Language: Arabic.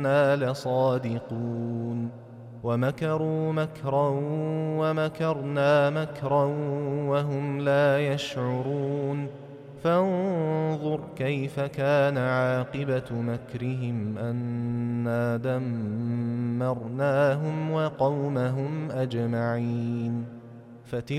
إنا لصادقون ومكروا مكرا ومكرنا مكرا وهم لا يشعرون فانظر كيف كان عاقبة مكرهم أنا دمرناهم وقومهم أجمعين